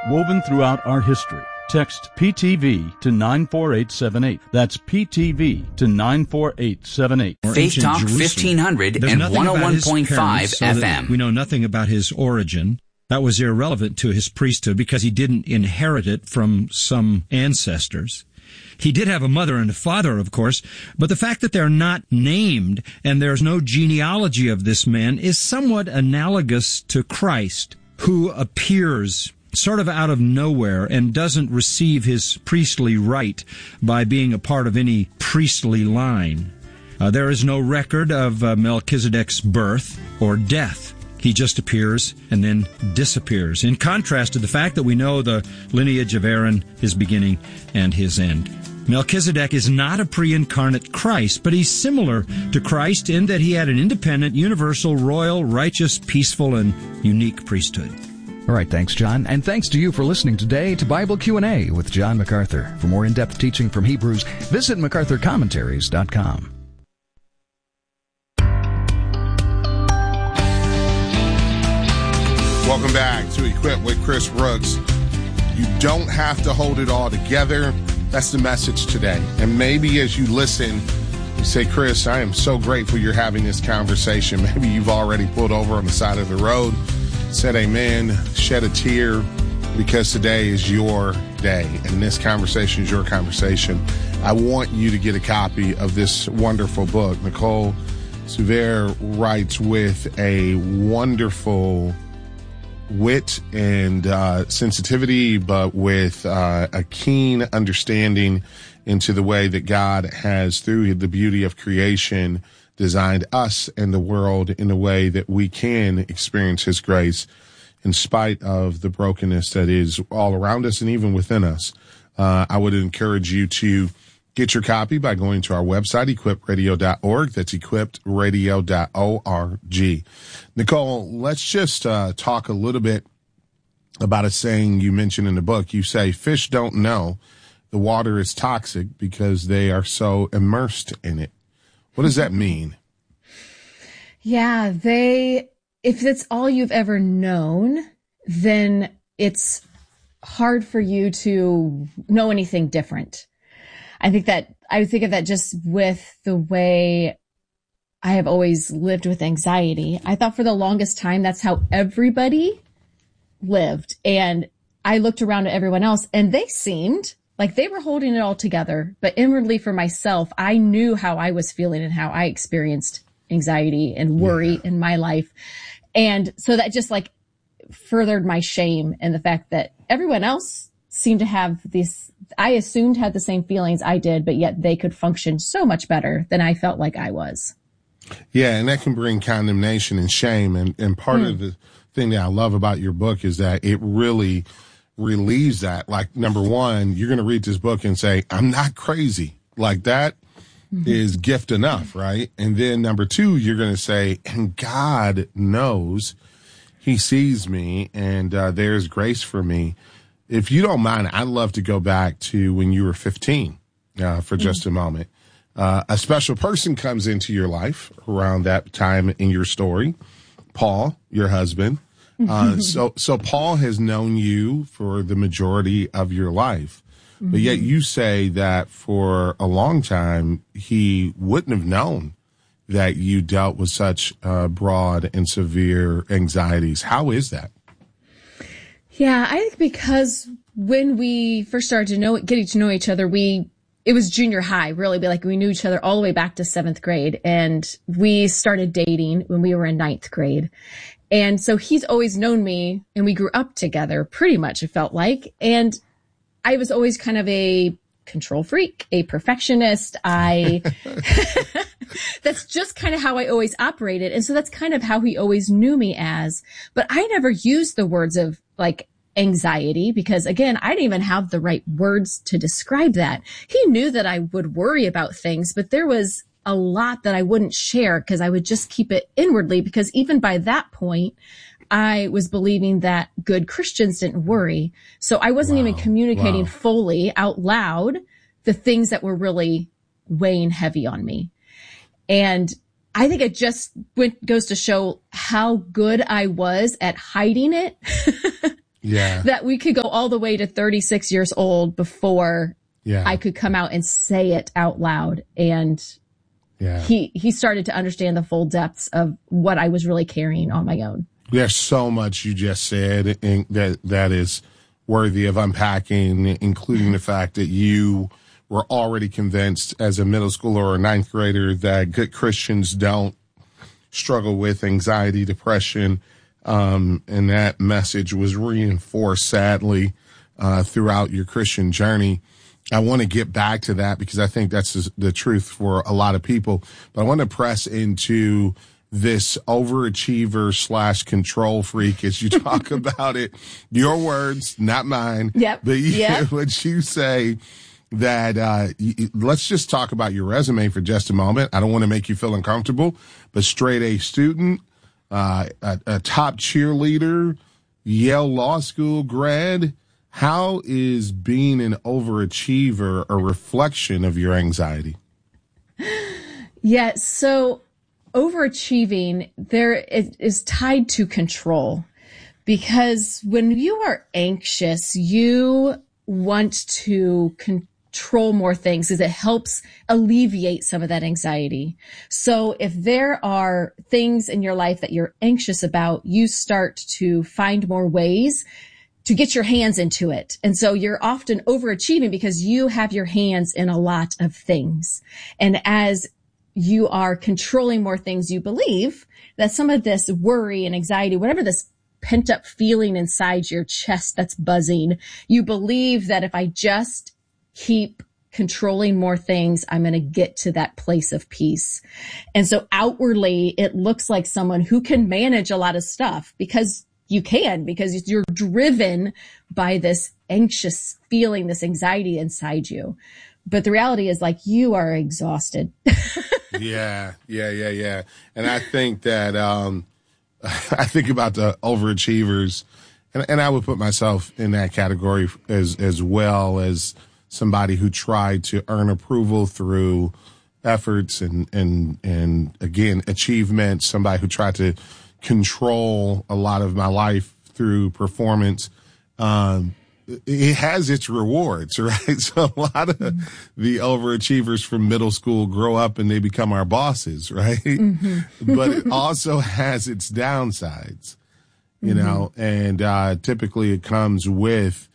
woven throughout our history. Text PTV to 94878. That's PTV to 94878. Faith Talk 1500 and 101.5 FM. We know nothing about his origin. That was irrelevant to his priesthood because he didn't inherit it from some ancestors. He did have a mother and a father, of course, but the fact that they're not named and there's no genealogy of this man is somewhat analogous to Christ, who appears sort of out of nowhere and doesn't receive his priestly right by being a part of any priestly line. There is no record of Melchizedek's birth or death. He just appears and then disappears, in contrast to the fact that we know the lineage of Aaron, his beginning and his end. Melchizedek is not a pre-incarnate Christ, but he's similar to Christ in that he had an independent, universal, royal, righteous, peaceful, and unique priesthood. All right, thanks, John. And thanks to you for listening today to Bible Q&A with John MacArthur. For more in-depth teaching from Hebrews, visit MacArthurCommentaries.com. Welcome back to Equip with Chris Brooks. You don't have to hold it all together. That's the message today. And maybe as you listen, you say, Chris, I am so grateful you're having this conversation. Maybe you've already pulled over on the side of the road, said amen, shed a tear, because today is your day and this conversation is your conversation. I want you to get a copy of this wonderful book. Nicole Sever writes with a wonderful wit and sensitivity, but with a keen understanding into the way that God has, through the beauty of creation, designed us and the world in a way that we can experience his grace in spite of the brokenness that is all around us and even within us. I would encourage you to get your copy by going to our website, equipradio.org. That's equipradio.org. Nicole, let's just talk a little bit about a saying you mentioned in the book. You say fish don't know the water is toxic because they are so immersed in it. What does that mean? Yeah, if that's all you've ever known, then it's hard for you to know anything different. I think of that just with the way I have always lived with anxiety. I thought for the longest time that's how everybody lived. And I looked around at everyone else and they seemed like they were holding it all together. But inwardly for myself, I knew how I was feeling and how I experienced anxiety and worry in my life. And so that just like furthered my shame and the fact that everyone else seemed to have this, I assumed had the same feelings I did, but yet they could function so much better than I felt like I was. Yeah, and that can bring condemnation and shame. And part of the thing that I love about your book is that it really relieves that. Like, number one, you're going to read this book and say, I'm not crazy. Like, that is gift enough, right? And then number two, you're going to say, and God knows, he sees me, and there's grace for me. If you don't mind, I'd love to go back to when you were 15 for just a moment. A special person comes into your life around that time in your story, Paul, your husband. So Paul has known you for the majority of your life, but yet you say that for a long time, he wouldn't have known that you dealt with such broad and severe anxieties. How is that? Yeah, I think because when we first started getting to know each other, it was junior high, really. We knew each other all the way back to 7th grade, and we started dating when we were in 9th grade. And so he's always known me, and we grew up together pretty much, it felt like. And I was always kind of a control freak, a perfectionist. That's just kind of how I always operated. And so that's kind of how he always knew me as. But I never used the words of anxiety because, again, I didn't even have the right words to describe that. He knew that I would worry about things, but there was a lot that I wouldn't share because I would just keep it inwardly, because even by that point, I was believing that good Christians didn't worry. So I wasn't even communicating fully out loud the things that were really weighing heavy on me. And I think it just goes to show how good I was at hiding it. Yeah. That we could go all the way to 36 years old before I could come out and say it out loud. And he started to understand the full depths of what I was really carrying on my own. There's so much you just said that is worthy of unpacking, including the fact that you were already convinced as a middle schooler or a ninth grader that good Christians don't struggle with anxiety, depression, and that message was reinforced, sadly, throughout your Christian journey. I want to get back to that because I think that's the truth for a lot of people. But I want to press into this overachiever / control freak as you talk about it. Your words, not mine. Yep. But what you say that let's just talk about your resume for just a moment. I don't want to make you feel uncomfortable, but straight A student, a top cheerleader, Yale Law School grad. How is being an overachiever a reflection of your anxiety? Yeah, so overachieving is tied to control, because when you are anxious, you want to control more things because it helps alleviate some of that anxiety. So if there are things in your life that you're anxious about, you start to find more ways to get your hands into it. And so you're often overachieving because you have your hands in a lot of things. And as you are controlling more things, you believe that some of this worry and anxiety, whatever this pent up feeling inside your chest that's buzzing, you believe that if I just keep controlling more things, I'm going to get to that place of peace. And so outwardly, it looks like someone who can manage a lot of stuff because you can, because you're driven by this anxious feeling, this anxiety inside you. But the reality is, like, you are exhausted. Yeah. And I think that, I think about the overachievers, and I would put myself in that category as well as somebody who tried to earn approval through efforts and again, achievements, somebody who tried to control a lot of my life through performance. It has its rewards, right? So a lot of the overachievers from middle school grow up and they become our bosses, right? Mm-hmm. But it also has its downsides, you know, and typically it comes with,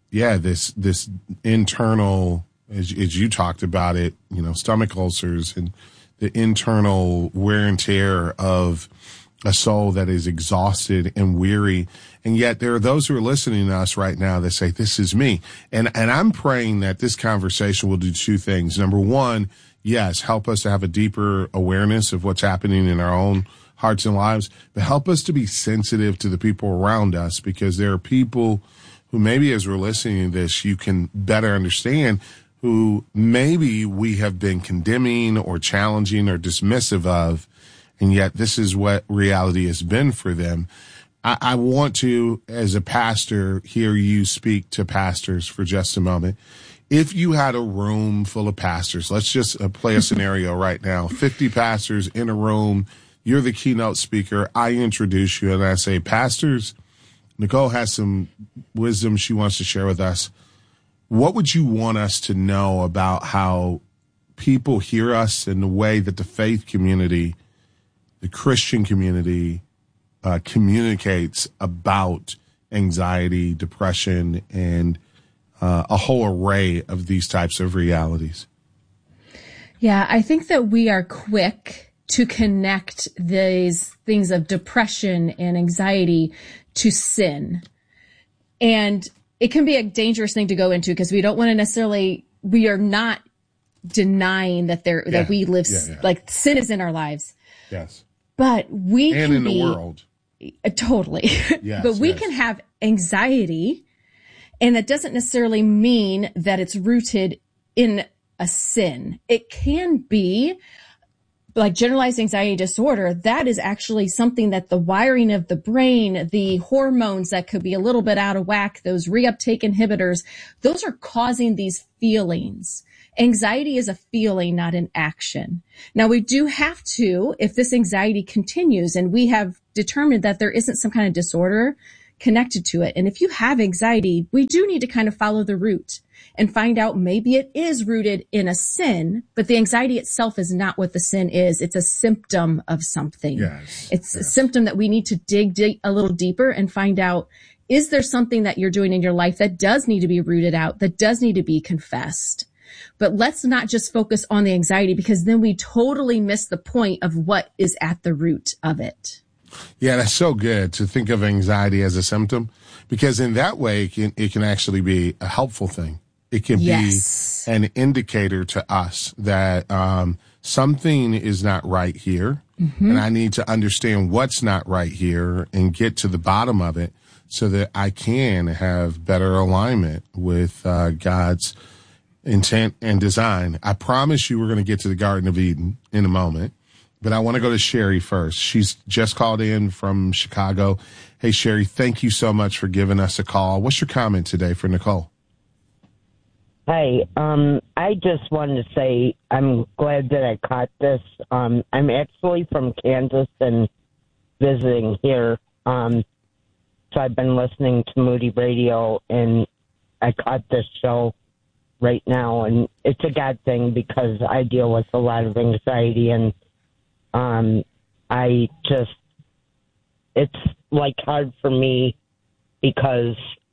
this internal, as you talked about it, you know, stomach ulcers and the internal wear and tear of a soul that is exhausted and weary. And yet there are those who are listening to us right now that say, this is me. And I'm praying that this conversation will do two things. Number one, yes, help us to have a deeper awareness of what's happening in our own hearts and lives, but help us to be sensitive to the people around us, because there are people who maybe as we're listening to this, you can better understand, who maybe we have been condemning or challenging or dismissive of, and yet this is what reality has been for them. I want to, as a pastor, hear you speak to pastors for just a moment. If you had a room full of pastors, let's just play a scenario right now, 50 pastors in a room, you're the keynote speaker, I introduce you and I say, pastors, Nicole has some wisdom she wants to share with us. What would you want us to know about how people hear us in the way that the faith community, the Christian community, communicates about anxiety, depression, and a whole array of these types of realities? Yeah, I think that we are quick to connect these things of depression and anxiety to sin. And it can be a dangerous thing to go into, because we don't want to necessarily, we are not denying that that we live, like sin is in our lives. Yes. But we and can in be, the world. Totally. Yes, but we can have anxiety, and that doesn't necessarily mean that it's rooted in a sin. It can be like generalized anxiety disorder. That is actually something that the wiring of the brain, the hormones that could be a little bit out of whack, those reuptake inhibitors, those are causing these feelings. Anxiety is a feeling, not an action. Now, we do have to, if this anxiety continues and we have determined that there isn't some kind of disorder connected to it. And if you have anxiety, we do need to kind of follow the root and find out maybe it is rooted in a sin, but the anxiety itself is not what the sin is. It's a symptom of something. It's a symptom that we need to dig a little deeper and find out, is there something that you're doing in your life that does need to be rooted out, that does need to be confessed? But let's not just focus on the anxiety, because then we totally miss the point of what is at the root of it. Yeah, that's so good to think of anxiety as a symptom, because in that way, it can actually be a helpful thing. It can be an indicator to us that something is not right here, and I need to understand what's not right here and get to the bottom of it so that I can have better alignment with God's intent and design. I promise you we're going to get to the Garden of Eden in a moment, but I want to go to Sherry first. She's just called in from Chicago. Hey, Sherry, thank you so much for giving us a call. What's your comment today for Nicole? Hey, I just wanted to say I'm glad that I caught this. I'm actually from Kansas and visiting here. So I've been listening to Moody Radio, and I caught this show right now, and it's a God thing because I deal with a lot of anxiety, and it's like hard for me because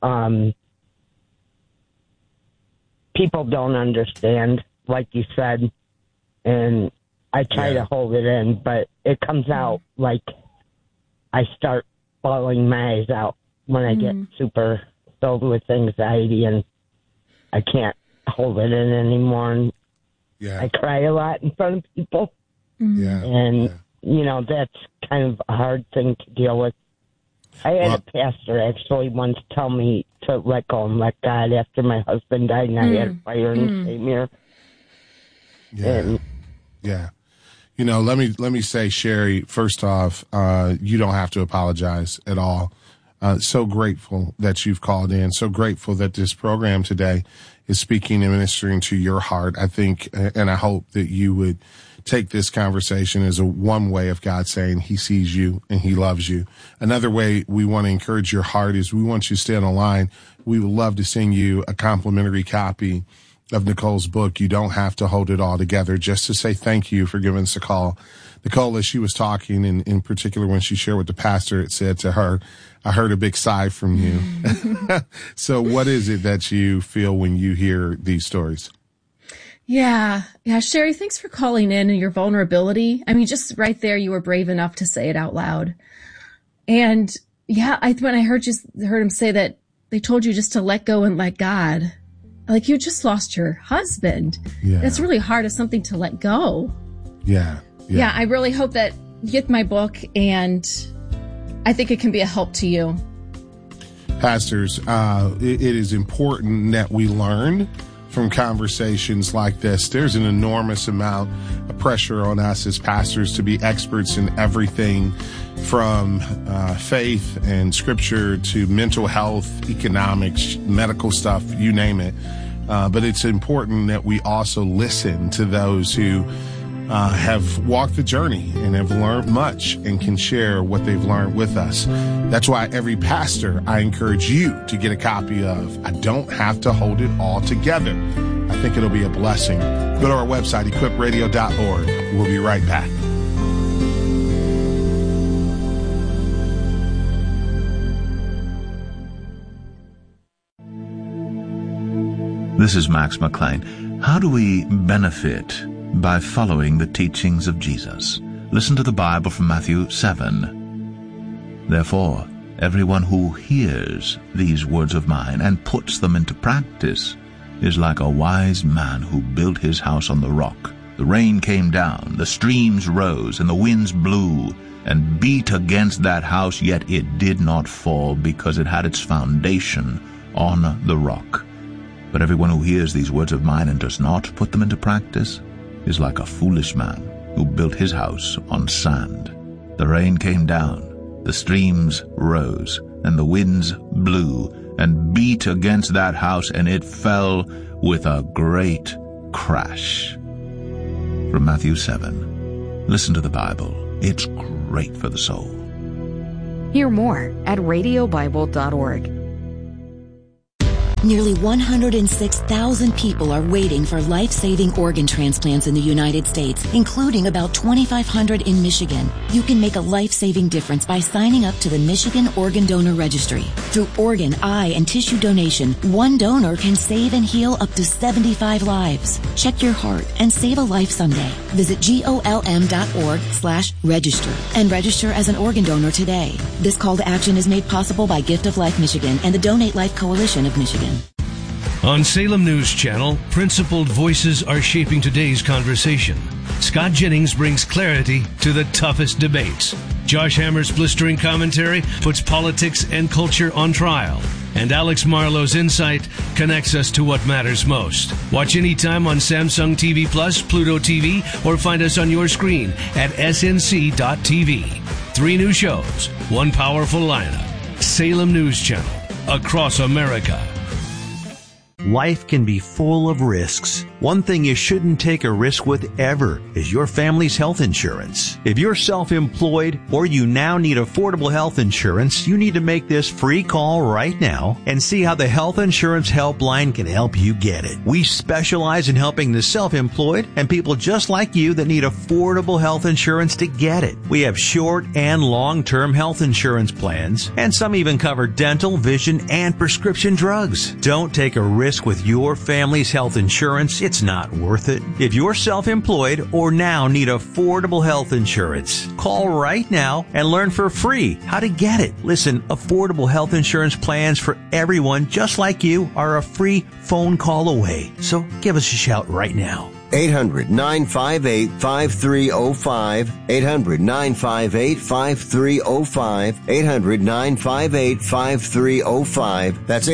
people don't understand, like you said, and I try to hold it in, but it comes out like I start bawling my eyes out when I get super filled with anxiety, and I can't hold it in anymore. And I cry a lot in front of people. You know, that's kind of a hard thing to deal with. I had a pastor actually once tell me to let go and let God after my husband died, and I had a fire and came here. You know, let me say, Sherry, first off, you don't have to apologize at all. So grateful that you've called in. So grateful that this program today is speaking and ministering to your heart. I think, and I hope that you would take this conversation as one way of God saying he sees you and he loves you. Another way we want to encourage your heart is we want you to stay on the line. We would love to send you a complimentary copy of Nicole's book, You Don't Have to Hold It All Together, just to say thank you for giving us a call. Nicole, as she was talking, and in particular when she shared with the pastor, it said to her, I heard a big sigh from you. So what is it that you feel when you hear these stories? Yeah, Sherry, thanks for calling in and your vulnerability. I mean, just right there, you were brave enough to say it out loud. And when I heard him say that they told you just to let go and let God, like you just lost your husband. It's really hard as something to let go. Yeah, I really hope that you get my book, and I think it can be a help to you. Pastors, it is important that we learn from conversations like this. There's an enormous amount of pressure on us as pastors to be experts in everything from faith and scripture to mental health, economics, medical stuff, you name it. But it's important that we also listen to those who have walked the journey and have learned much and can share what they've learned with us. That's why every pastor, I encourage you to get a copy of I Don't Have to Hold It All Together. I think it'll be a blessing. Go to our website, equipradio.org. We'll be right back. This is Max McLean. How do we benefit by following the teachings of Jesus? Listen to the Bible from Matthew 7. Therefore, everyone who hears these words of mine and puts them into practice is like a wise man who built his house on the rock. The rain came down, the streams rose, and the winds blew and beat against that house, yet it did not fall, because it had its foundation on the rock. But everyone who hears these words of mine and does not put them into practice is like a foolish man who built his house on sand. The rain came down, the streams rose, and the winds blew and beat against that house, and it fell with a great crash. From Matthew 7. Listen to the Bible. It's great for the soul. Hear more at radiobible.org. Nearly 106,000 people are waiting for life-saving organ transplants in the United States, including about 2,500 in Michigan. You can make a life-saving difference by signing up to the Michigan Organ Donor Registry. Through organ, eye, and tissue donation, one donor can save and heal up to 75 lives. Check your heart and save a life someday. Visit golm.org/register and register as an organ donor today. This call to action is made possible by Gift of Life Michigan and the Donate Life Coalition of Michigan. On Salem News Channel, principled voices are shaping today's conversation. Scott Jennings brings clarity to the toughest debates. Josh Hammer's blistering commentary puts politics and culture on trial. And Alex Marlowe's insight connects us to what matters most. Watch anytime on Samsung TV Plus, Pluto TV, or find us on your screen at snc.tv. 3 new shows, 1 powerful lineup. Salem News Channel, across America. Life can be full of risks. One thing you shouldn't take a risk with ever is your family's health insurance. If you're self-employed or you now need affordable health insurance, you need to make this free call right now and see how the Health Insurance Helpline can help you get it. We specialize in helping the self-employed and people just like you that need affordable health insurance to get it. We have short and long-term health insurance plans, and some even cover dental, vision, and prescription drugs. Don't take a risk with your family's health insurance. It's not worth it. If you're self-employed or now need affordable health insurance, call right now and learn for free how to get it. Listen, affordable health insurance plans for everyone just like you are a free phone call away. So give us a shout right now. 800-958-5305. 800-958-5305. 800-958-5305. That's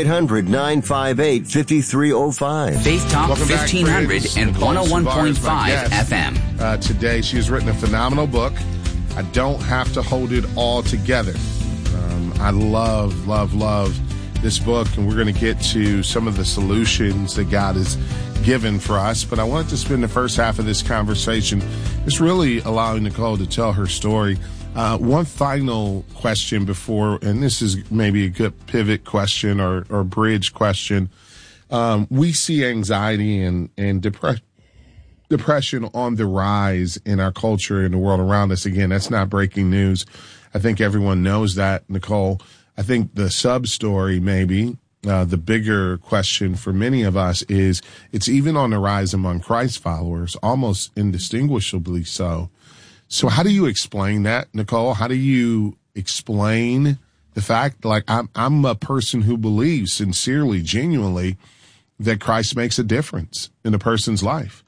800-958-5305. Faith Talk 1500 and 101.5 FM. Today, she has written a phenomenal book. I Don't Have to Hold It All Together. I love this book, and we're going to get to some of the solutions that God has given for us. But I wanted to spend the first half of this conversation just really allowing Nicole to tell her story. One final question before, and this is maybe a good pivot question or bridge question. We see anxiety and depression on the rise in our culture and the world around us. Again, that's not breaking news. I think everyone knows that, Nicole. I think the sub-story maybe, the bigger question for many of us is it's even on the rise among Christ followers, almost indistinguishably so. So how do you explain that, Nicole? How do you explain the fact, like, I'm a person who believes sincerely, genuinely, that Christ makes a difference in a person's life.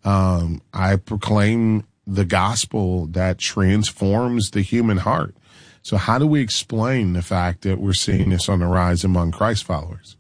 I proclaim the gospel that transforms the human heart. So how do we explain the fact that we're seeing this on the rise among Christ followers?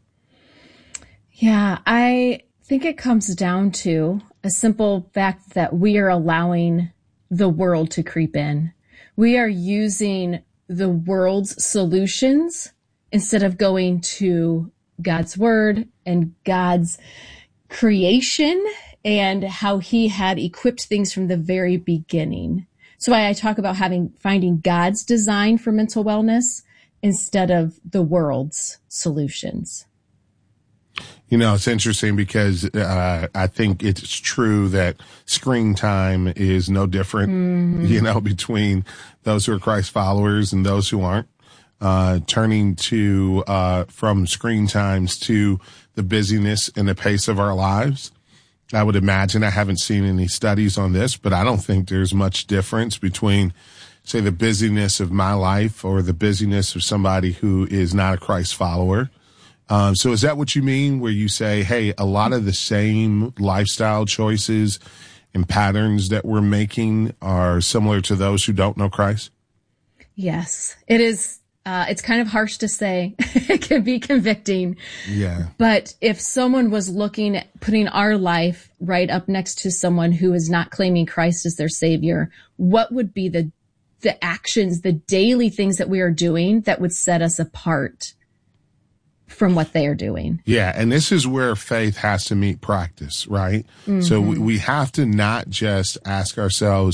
Yeah, I think it comes down to a simple fact that we are allowing the world to creep in. We are using the world's solutions instead of going to God's word and God's creation and how he had equipped things from the very beginning. So I talk about finding God's design for mental wellness instead of the world's solutions. You know, it's interesting because I think it's true that screen time is no different, between those who are Christ followers and those who aren't. Turning to from screen times to the busyness and the pace of our lives. I would imagine, I haven't seen any studies on this, but I don't think there's much difference between, say, the busyness of my life or the busyness of somebody who is not a Christ follower. So is that what you mean, where you say, hey, a lot of the same lifestyle choices and patterns that we're making are similar to those who don't know Christ? Yes, it is. It's kind of harsh to say. It can be convicting. Yeah. But if someone was looking at putting our life right up next to someone who is not claiming Christ as their savior, what would be the actions, the daily things that we are doing that would set us apart from what they are doing? Yeah. And this is where faith has to meet practice, right? Mm-hmm. So we have to not just ask ourselves,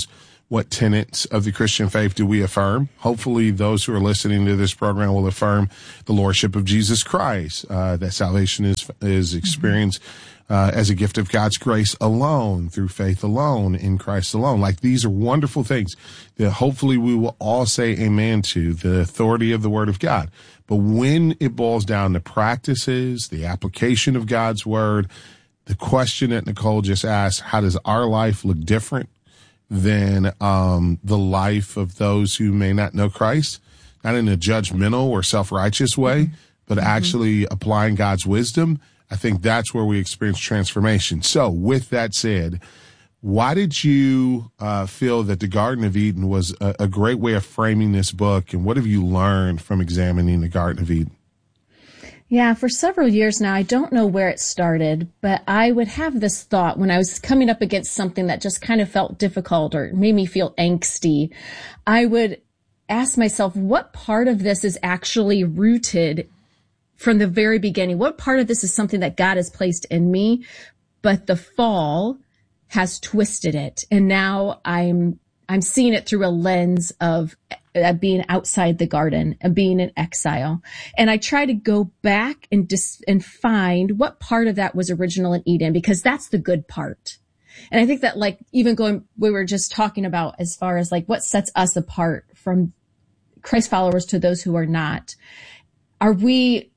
what tenets of the Christian faith do we affirm? Hopefully those who are listening to this program will affirm the Lordship of Jesus Christ, that salvation is experienced as a gift of God's grace alone, through faith alone, in Christ alone. Like, these are wonderful things that hopefully we will all say amen to, the authority of the Word of God. But when it boils down to practices, the application of God's Word, the question that Nicole just asked, how does our life look different than the life of those who may not know Christ? Not in a judgmental or self-righteous way, but actually applying God's wisdom. I think that's where we experience transformation. So with that said, why did you feel that the Garden of Eden was a great way of framing this book? And what have you learned from examining the Garden of Eden? Yeah, for several years now, I don't know where it started, but I would have this thought when I was coming up against something that just kind of felt difficult or made me feel angsty. I would ask myself, what part of this is actually rooted from the very beginning? What part of this is something that God has placed in me, but the fall has twisted it? And now I'm seeing it through a lens of being outside the garden and being in exile. And I try to go back and find what part of that was original in Eden, because that's the good part. And I think that, like, even we were just talking about as far as like what sets us apart from Christ followers to those who are not. Are we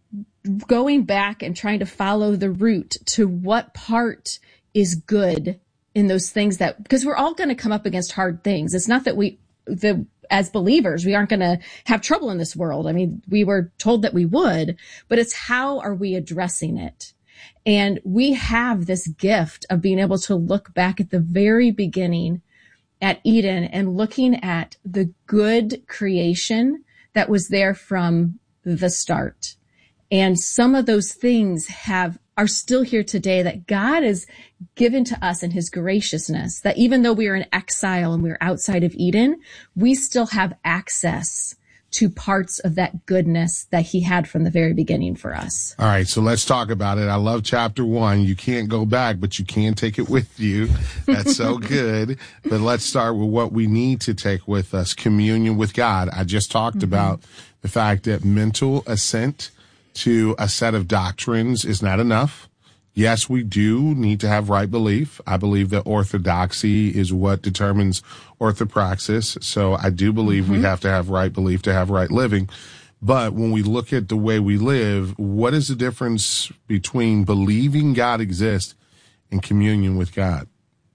going back and trying to follow the root to what part is good in those things because we're all going to come up against hard things. It's not that as believers, we aren't going to have trouble in this world. I mean, we were told that we would, but it's how are we addressing it? And we have this gift of being able to look back at the very beginning at Eden and looking at the good creation that was there from the start. And some of those things are still here today that God has given to us in his graciousness, that even though we are in exile and we're outside of Eden, we still have access to parts of that goodness that he had from the very beginning for us. All right, so let's talk about it. I love chapter 1. You can't go back, but you can take it with you. That's so good. But let's start with what we need to take with us, communion with God. I just talked about the fact that mental assent to a set of doctrines is not enough. Yes, we do need to have right belief. I believe that orthodoxy is what determines orthopraxis. So I do believe we have to have right belief to have right living. But when we look at the way we live, what is the difference between believing God exists and communion with God?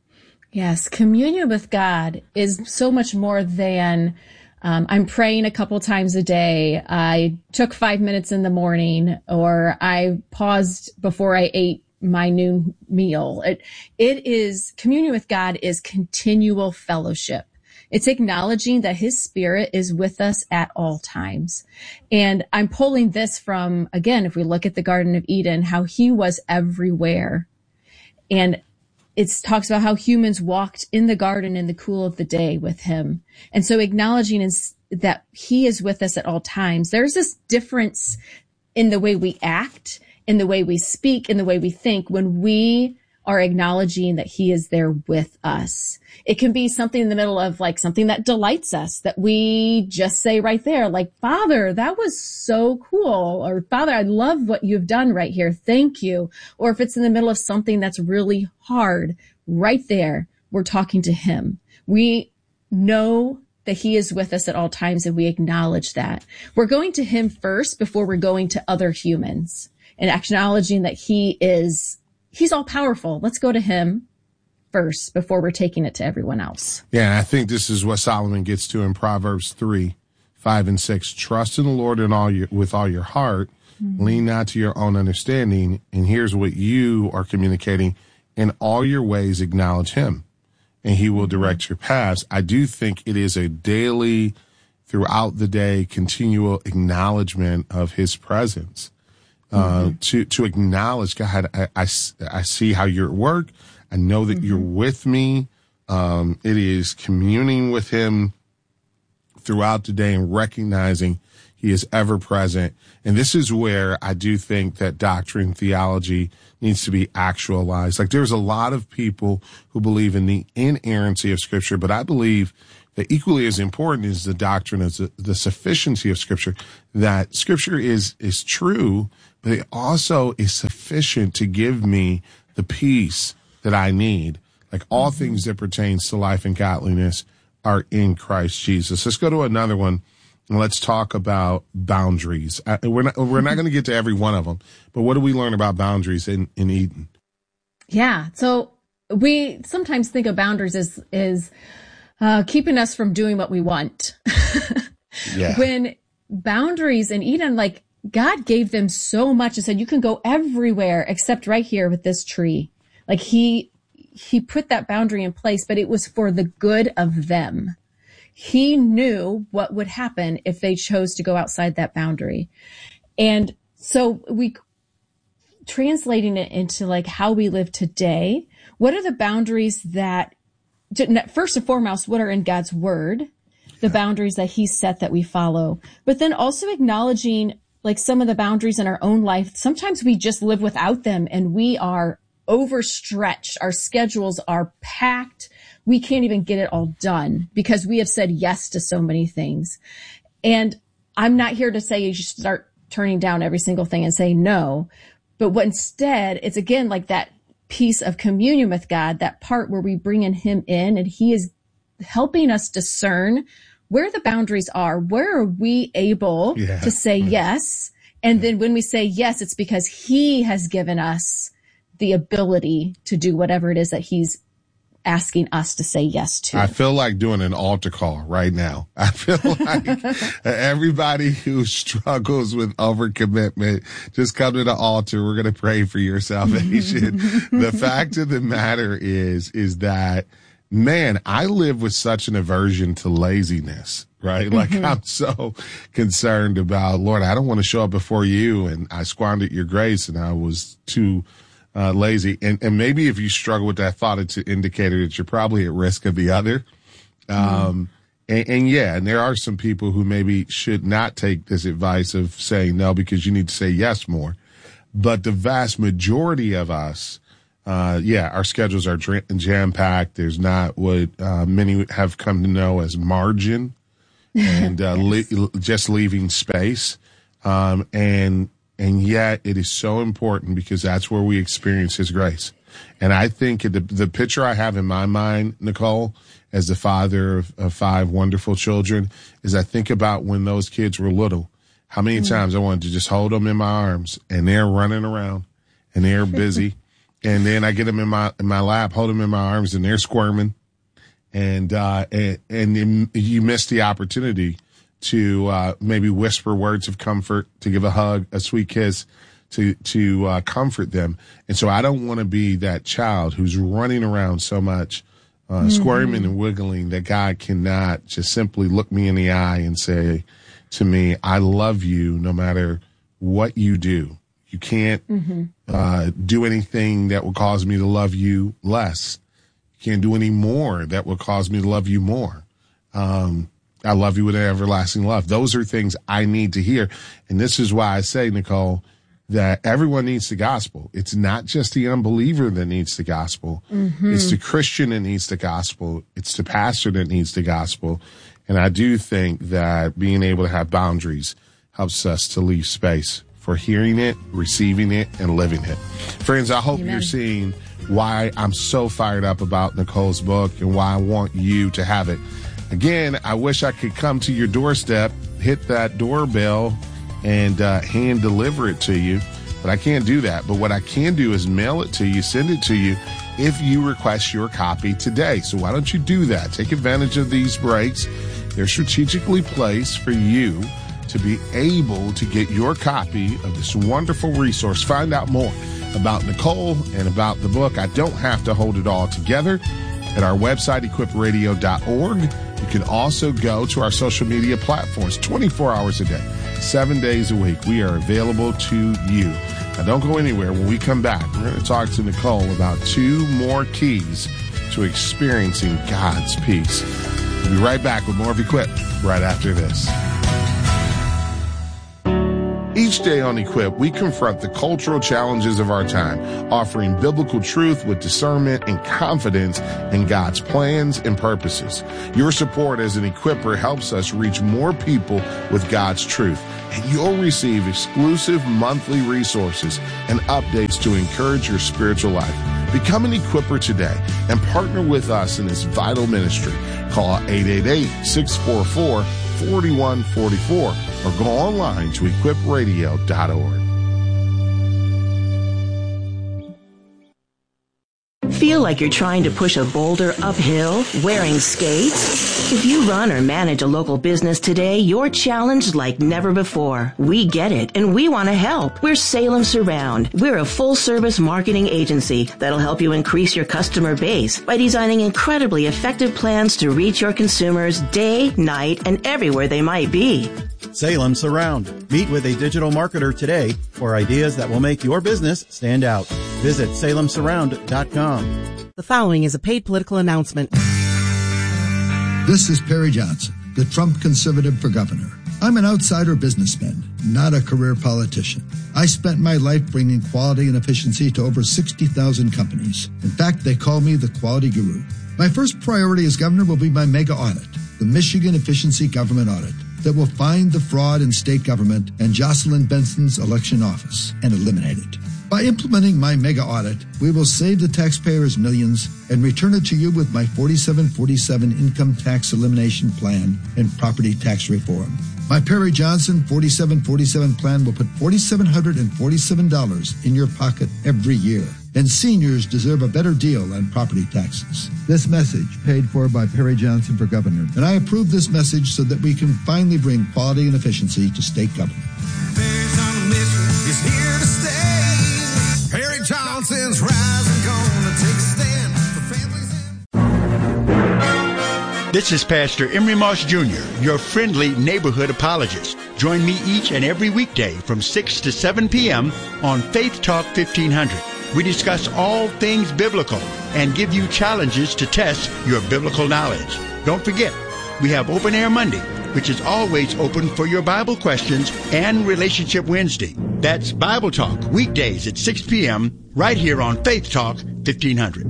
Yes, communion with God is so much more than I'm praying a couple times a day. I took 5 minutes in the morning, or I paused before I ate my noon meal. It is communion with God is continual fellowship. It's acknowledging that his spirit is with us at all times. And I'm pulling this from, again, if we look at the Garden of Eden, how he was everywhere. And it talks about how humans walked in the garden in the cool of the day with him. And so acknowledging that he is with us at all times, there's this difference in the way we act, in the way we speak, in the way we think when we are acknowledging that he is there with us. It can be something in the middle of like something that delights us that we just say right there, like, Father, that was so cool. Or Father, I love what you've done right here. Thank you. Or if it's in the middle of something that's really hard, right there, we're talking to him. We know that he is with us at all times and we acknowledge that. We're going to him first before we're going to other humans and acknowledging that he's all powerful. Let's go to him first before we're taking it to everyone else. Yeah, and I think this is what Solomon gets to in Proverbs 3, 5, and 6. Trust in the Lord with all your heart. Lean not to your own understanding. And here's what you are communicating. In all your ways, acknowledge him, and he will direct your paths. I do think it is a daily, throughout the day, continual acknowledgement of his presence. To acknowledge, God, I see how you're at work. I know that you're with me. It is communing with him throughout the day and recognizing He is ever present. And this is where I do think that doctrine, theology needs to be actualized. Like, there's a lot of people who believe in the inerrancy of Scripture, but I believe that equally as important is the doctrine of the sufficiency of Scripture, that Scripture is true, but it also is sufficient to give me the peace that I need. Like, all things that pertains to life and godliness are in Christ Jesus. Let's go to another one, and let's talk about boundaries. We're not going to get to every one of them, but what do we learn about boundaries in Eden? Yeah. So we sometimes think of boundaries as keeping us from doing what we want. Yeah. When boundaries in Eden, like, God gave them so much and said, you can go everywhere except right here with this tree. Like, he put that boundary in place, but it was for the good of them. He knew what would happen if they chose to go outside that boundary. And so translating it into like how we live today, what are the boundaries that, first and foremost, what are in God's word, the boundaries that he set that we follow, but then also acknowledging like some of the boundaries in our own life. Sometimes we just live without them and we are overstretched. Our schedules are packed. We can't even get it all done because we have said yes to so many things. And I'm not here to say you should start turning down every single thing and say no, but what instead, it's again like that piece of communion with God, that part where we bring him in and he is helping us discern where the boundaries are. Where are we able to say yes? And then when we say yes, it's because he has given us the ability to do whatever it is that he's asking us to say yes to. I feel like doing an altar call right now. I feel like everybody who struggles with overcommitment, just come to the altar. We're going to pray for your salvation. The fact of the matter is that, man, I live with such an aversion to laziness, right? Like, I'm so concerned about, Lord, I don't want to show up before you, and I squandered your grace and I was too lazy. And maybe if you struggle with that thought, it's an indicator that you're probably at risk of the other. And there are some people who maybe should not take this advice of saying no because you need to say yes more. But the vast majority of us, our schedules are jam-packed. There's not what many have come to know as margin and just leaving space. And yet it is so important because that's where we experience his grace. And I think the picture I have in my mind, Nicole, as the father of 5 wonderful children, is I think about when those kids were little, how many times I wanted to just hold them in my arms and they're running around and they're busy. And then I get them in my lap, hold them in my arms and they're squirming. And you miss the opportunity to maybe whisper words of comfort, to give a hug, a sweet kiss, to comfort them. And so I don't want to be that child who's running around so much, squirming and wiggling, that God cannot just simply look me in the eye and say to me, I love you no matter what you do. You can't do anything that will cause me to love you less. You can't do any more that will cause me to love you more. I love you with an everlasting love. Those are things I need to hear. And this is why I say, Nicole, that everyone needs the gospel. It's not just the unbeliever that needs the gospel. It's the Christian that needs the gospel. It's the pastor that needs the gospel. And I do think that being able to have boundaries helps us to leave space for hearing it, receiving it, and living it. Friends, I hope you're seeing why I'm so fired up about Nicole's book and why I want you to have it. Again, I wish I could come to your doorstep, hit that doorbell, and hand deliver it to you, but I can't do that. But what I can do is mail it to you, send it to you, if you request your copy today. So why don't you do that? Take advantage of these breaks. They're strategically placed for you to be able to get your copy of this wonderful resource. Find out more about Nicole and about the book, I Don't Have to Hold It All Together, at our website, equipradio.org. You can also go to our social media platforms 24 hours a day, 7 days a week. We are available to you. Now, don't go anywhere. When we come back, we're going to talk to Nicole about 2 more keys to experiencing God's peace. We'll be right back with more of Equip right after this. Each day on Equip, we confront the cultural challenges of our time, offering biblical truth with discernment and confidence in God's plans and purposes. Your support as an Equipper helps us reach more people with God's truth, and you'll receive exclusive monthly resources and updates to encourage your spiritual life. Become an Equipper today and partner with us in this vital ministry. Call 888-644-4144 or go online to equipradio.org. Feel like you're trying to push a boulder uphill wearing skates? If you run or manage a local business today, you're challenged like never before. We get it, and we want to help. We're Salem Surround. We're a full-service marketing agency that'll help you increase your customer base by designing incredibly effective plans to reach your consumers day, night, and everywhere they might be. Salem Surround. Meet with a digital marketer today for ideas that will make your business stand out. Visit salemsurround.com. The following is a paid political announcement. This is Perry Johnson, the Trump conservative for governor. I'm an outsider businessman, not a career politician. I spent my life bringing quality and efficiency to over 60,000 companies. In fact, they call me the quality guru. My first priority as governor will be my mega audit, the Michigan Efficiency Government Audit, that will find the fraud in state government and Jocelyn Benson's election office and eliminate it. By implementing my mega audit, we will save the taxpayers millions and return it to you with my 4747 income tax elimination plan and property tax reform. My Perry Johnson 4747 plan will put $4,747 in your pocket every year. And seniors deserve a better deal on property taxes. This message paid for by Perry Johnson for governor. And I approve this message so that we can finally bring quality and efficiency to state government. Perry's on a mission, is here to stay. Perry Johnson's rising, gonna take a stand for families. This is Pastor Emery Moss Jr., your friendly neighborhood apologist. Join me each and every weekday from 6 to 7 p.m. on Faith Talk 1500. We discuss all things biblical and give you challenges to test your biblical knowledge. Don't forget, we have Open Air Monday, which is always open for your Bible questions, and Relationship Wednesday. That's Bible Talk, weekdays at 6 p.m. right here on Faith Talk 1500.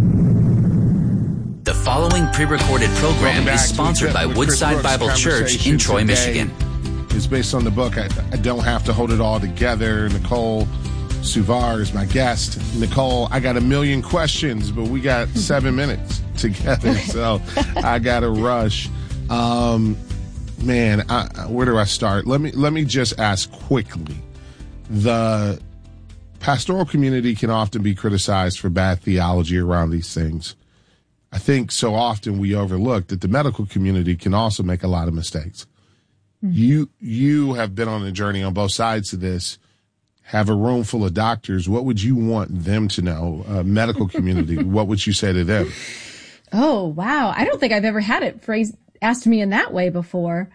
The following pre-recorded program is sponsored by Woodside Bible Church in Troy, Michigan. It's based on the book, I Don't Have to Hold It All Together. Nicole Suvar is my guest. Nicole, I got a million questions, but we got 7 minutes together, so I got to rush. Man, where do I start? Let me just ask quickly. The pastoral community can often be criticized for bad theology around these things. I think so often we overlook that the medical community can also make a lot of mistakes. Mm-hmm. You have been on a journey on both sides of this, have a room full of doctors. What would you want them to know? Medical community, what would you say to them? Oh, wow. I don't think I've ever had it asked me in that way before.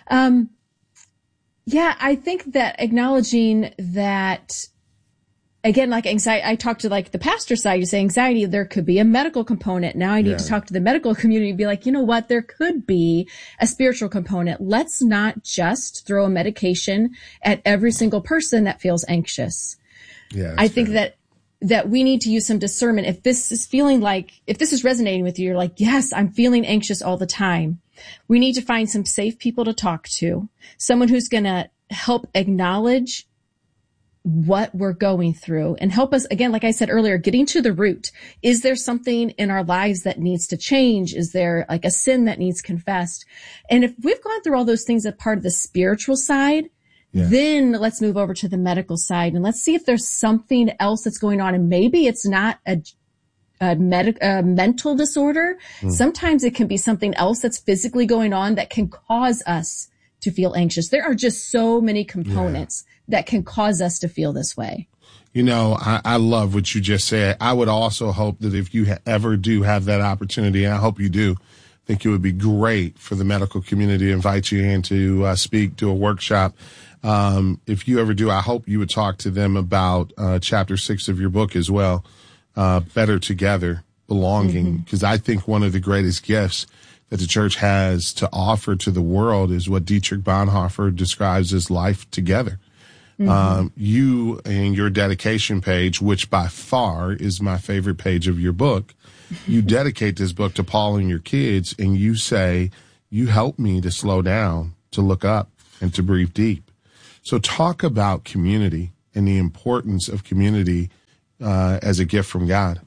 Yeah, I think that acknowledging that, again, like anxiety, I talked to like the pastor side, you say anxiety, there could be a medical component. Now I need to talk to the medical community and be like, you know what, there could be a spiritual component. Let's not just throw a medication at every single person that feels anxious. Yeah, I think that we need to use some discernment. If this is resonating with you, you're like, yes, I'm feeling anxious all the time. We need to find some safe people to talk to, someone who's going to help acknowledge what we're going through and help us, again, like I said earlier, getting to the root. Is there something in our lives that needs to change? Is there like a sin that needs confessed? And if we've gone through all those things as part of the spiritual side, then let's move over to the medical side and let's see if there's something else that's going on. And maybe it's not a mental disorder. Sometimes it can be something else that's physically going on that can cause us to feel anxious. There are just so many components that can cause us to feel this way. You know, I love what you just said. I would also hope that if you ever do have that opportunity, and I hope you do, I think it would be great for the medical community to invite you in to speak, do a workshop. If you ever do, I hope you would talk to them about chapter 6 of your book as well, Better Together, Belonging, because I think one of the greatest gifts that the church has to offer to the world is what Dietrich Bonhoeffer describes as life together. You and your dedication page, which by far is my favorite page of your book, you dedicate this book to Paul and your kids, and you say, you help me to slow down, to look up, and to breathe deep. So talk about community and the importance of community as a gift from God.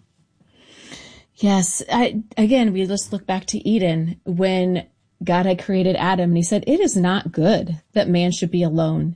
Yes. Again, we just look back to Eden when God had created Adam, and he said, it is not good that man should be alone.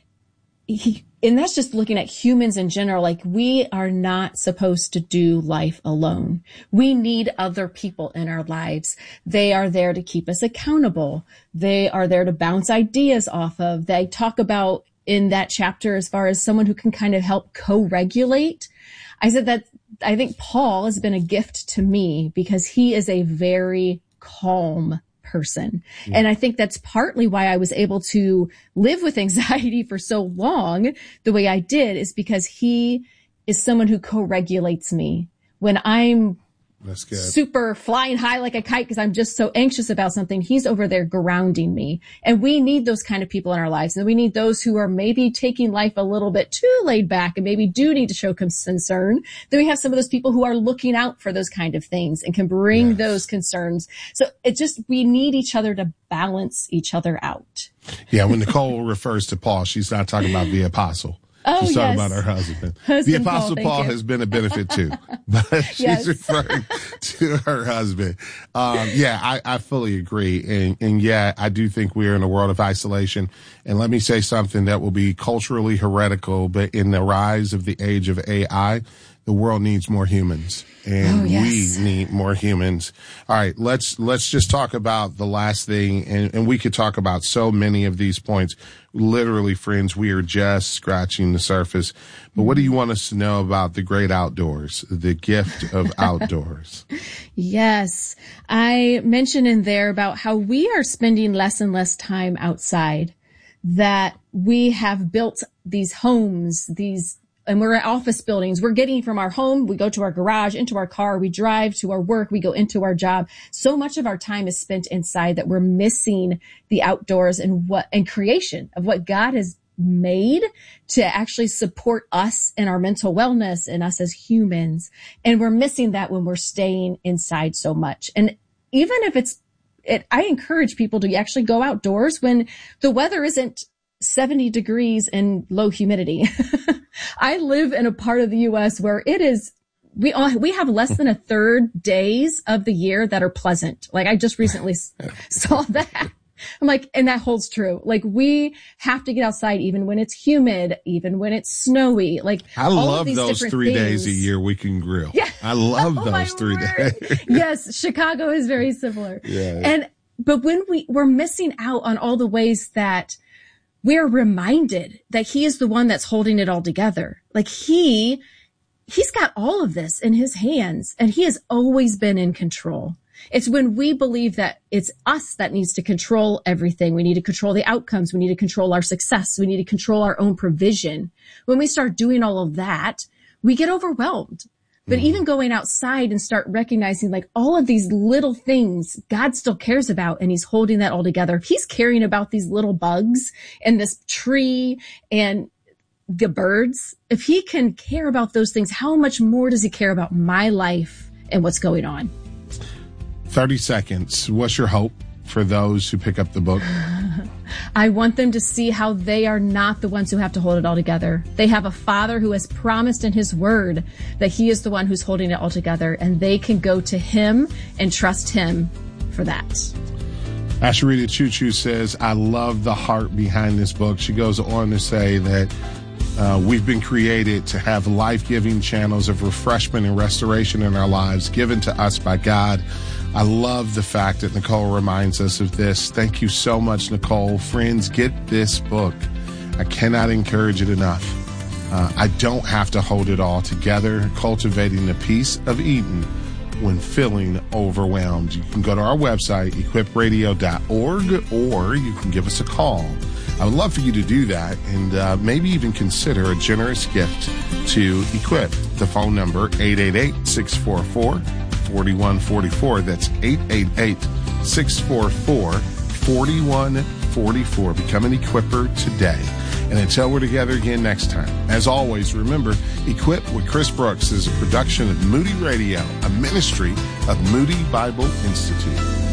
And that's just looking at humans in general. Like, we are not supposed to do life alone. We need other people in our lives. They are there to keep us accountable. They are there to bounce ideas off of. They talk about in that chapter as far as someone who can kind of help co-regulate. I said that I think Paul has been a gift to me because he is a very calm person. And I think that's partly why I was able to live with anxiety for so long the way I did, is because he is someone who co-regulates me when I'm super flying high like a kite because I'm just so anxious about something. He's over there grounding me. And we need those kind of people in our lives. And we need those who are maybe taking life a little bit too laid back and maybe do need to show concern. Then we have some of those people who are looking out for those kind of things and can bring those concerns. So we need each other to balance each other out. Yeah, when Nicole refers to Paul, she's not talking about the apostle. Oh, she's talking about her husband. The Apostle Paul has been a benefit too, but she's referring to her husband. I fully agree. And yeah, I do think we're in a world of isolation. And let me say something that will be culturally heretical, but in the rise of the age of AI, the world needs more humans, and we need more humans. All right, let's just talk about the last thing, and we could talk about so many of these points. Literally, friends, we are just scratching the surface. But what do you want us to know about the great outdoors, the gift of outdoors? Yes, I mentioned in there about how we are spending less and less time outside, that we have built these homes, and we're at office buildings. We're getting from our home, we go to our garage, into our car, we drive to our work, we go into our job. So much of our time is spent inside that we're missing the outdoors and creation of what God has made to actually support us in our mental wellness and us as humans. And we're missing that when we're staying inside so much. And even if I encourage people to actually go outdoors when the weather isn't 70 degrees and low humidity. I live in a part of the U.S. where it is, we have less than a third days of the year that are pleasant. Like, I just recently saw that. I'm like, and that holds true. Like, we have to get outside even when it's humid, even when it's snowy. Like, I love those 3 days a year we can grill. Yeah. I love those 3 days. Yes. Chicago is very similar. Yeah. But when we're missing out on all the ways that we're reminded that he is the one that's holding it all together. Like, he's got all of this in his hands, and he has always been in control. It's when we believe that it's us that needs to control everything. We need to control the outcomes. We need to control our success. We need to control our own provision. When we start doing all of that, we get overwhelmed. But even going outside and start recognizing, like, all of these little things God still cares about, and he's holding that all together. He's caring about these little bugs and this tree and the birds. If he can care about those things, how much more does he care about my life and what's going on? 30 seconds. What's your hope for those who pick up the book? I want them to see how they are not the ones who have to hold it all together. They have a Father who has promised in his word that he is the one who's holding it all together, and they can go to him and trust him for that. Asherita Choo Choo says, I love the heart behind this book. She goes on to say that we've been created to have life-giving channels of refreshment and restoration in our lives given to us by God. I love the fact that Nicole reminds us of this. Thank you so much, Nicole. Friends, get this book. I cannot encourage it enough. I don't have to hold it all together. Cultivating the peace of Eden when feeling overwhelmed. You can go to our website, equipradio.org, or you can give us a call. I would love for you to do that, and maybe even consider a generous gift to Equip. The phone number, 888-644-4144. That's 888-644-4144. Become an Equipper today. And until we're together again next time, as always, remember, Equipped with Chris Brooks is a production of Moody Radio, a ministry of Moody Bible Institute.